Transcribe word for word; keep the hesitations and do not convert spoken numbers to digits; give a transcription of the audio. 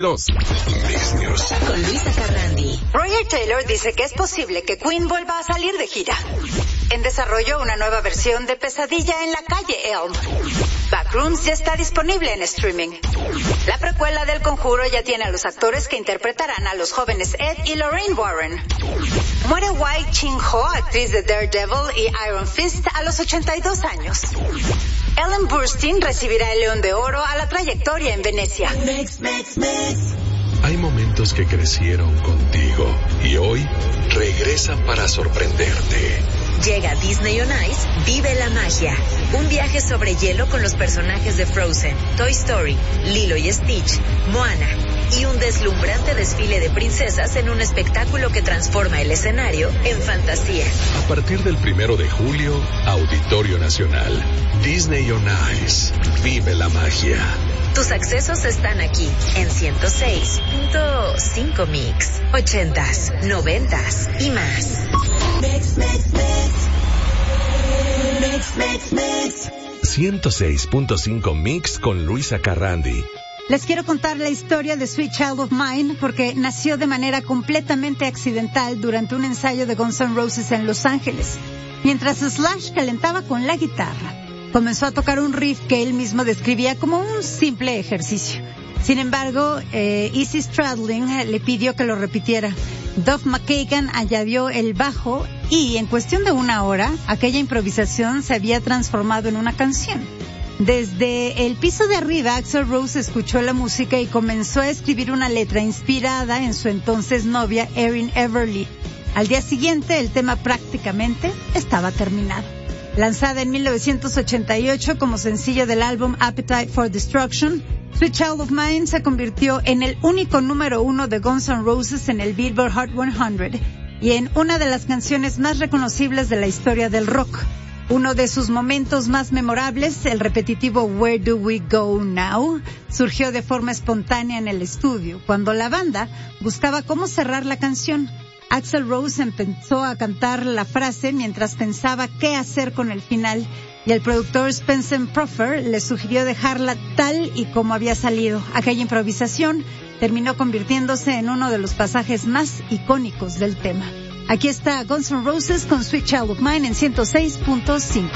Los Mix News. Con Luisa Carrandi. Roger Taylor dice que es posible que Queen vuelva a salir de gira. En desarrollo una nueva versión de Pesadilla en la calle Elm. Backrooms ya está disponible en streaming. La precuela del Conjuro ya tiene a los actores que interpretarán a los jóvenes Ed y Lorraine Warren. Muere Wai Ching-ho, actriz de Daredevil y Iron Fist, a los ochenta y dos años. Ellen Burstyn recibirá el León de Oro a la trayectoria en Venecia. Mix, mix, mix. Hay momentos que crecieron contigo y hoy regresan para sorprenderte. Llega Disney on Ice, Vive la Magia. Un viaje sobre hielo con los personajes de Frozen, Toy Story, Lilo y Stitch, Moana. Y un deslumbrante desfile de princesas en un espectáculo que transforma el escenario en fantasía. A partir del primero de julio, Auditorio Nacional. Disney on Ice. Vive la magia. Tus accesos están aquí en ciento seis punto cinco Mix, ochentas, noventas y más. Mix, mix, mix. Mix, mix, mix. ciento seis punto cinco Mix con Luisa Carrandi. Les quiero contar la historia de Sweet Child of Mine porque nació de manera completamente accidental durante un ensayo de Guns N' Roses en Los Ángeles. Mientras Slash calentaba con la guitarra, comenzó a tocar un riff que él mismo describía como un simple ejercicio. Sin embargo, eh, Izzy Stradlin le pidió que lo repitiera. Duff McKagan añadió el bajo y en cuestión de una hora, aquella improvisación se había transformado en una canción. Desde el piso de arriba, Axl Rose escuchó la música y comenzó a escribir una letra inspirada en su entonces novia Erin Everly. Al día siguiente, el tema prácticamente estaba terminado. Lanzada en mil novecientos ochenta y ocho como sencillo del álbum Appetite for Destruction, Sweet Child of Mine se convirtió en el único número uno de Guns N' Roses en el Billboard Hot cien y en una de las canciones más reconocibles de la historia del rock. Uno de sus momentos más memorables, el repetitivo Where Do We Go Now, surgió de forma espontánea en el estudio, cuando la banda buscaba cómo cerrar la canción. Axl Rose empezó a cantar la frase mientras pensaba qué hacer con el final, y el productor Spencer Proffer le sugirió dejarla tal y como había salido. Aquella improvisación terminó convirtiéndose en uno de los pasajes más icónicos del tema. Aquí está Guns N' Roses con Sweet Child of Mine en ciento seis punto cinco.